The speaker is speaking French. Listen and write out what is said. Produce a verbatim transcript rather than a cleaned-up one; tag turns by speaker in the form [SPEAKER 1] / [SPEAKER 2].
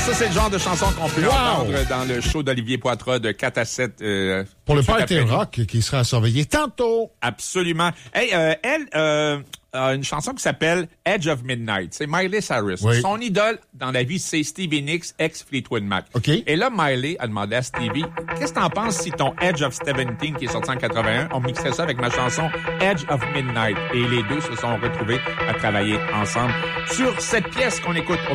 [SPEAKER 1] ça, c'est le genre de chanson qu'on peut
[SPEAKER 2] wow.
[SPEAKER 1] entendre dans le show d'Olivier Poitras de quatre à sept. Euh,
[SPEAKER 2] Pour le party rock qui sera à surveiller tantôt.
[SPEAKER 1] Absolument. Hey, euh, elle euh, a une chanson qui s'appelle Edge of Midnight. C'est Miley Cyrus.
[SPEAKER 2] Oui.
[SPEAKER 1] Son idole dans la vie, c'est Stevie Nicks, ex-Fleetwood Mac.
[SPEAKER 2] Okay.
[SPEAKER 1] Et là, Miley a demandé à Stevie, qu'est-ce que t'en penses si ton Edge of seventeen, qui est sorti en quatre-vingt-un, on mixerait ça avec ma chanson Edge of Midnight? Et les deux se sont retrouvés à travailler ensemble sur cette pièce qu'on écoute au